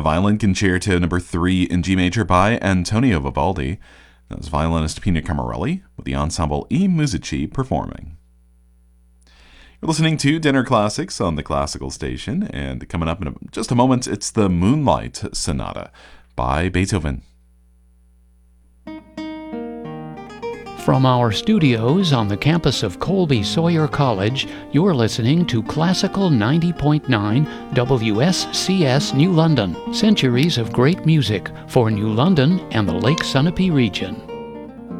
the Violin Concerto No. 3 in G major by Antonio Vivaldi. That was violinist Pino Camarelli with the ensemble I Musici performing. You're listening to Dinner Classics on the Classical Station, and coming up in just a moment, it's the Moonlight Sonata by Beethoven. From our studios on the campus of Colby Sawyer College, you're listening to Classical 90.9 WSCS New London, centuries of great music for New London and the Lake Sunapee region.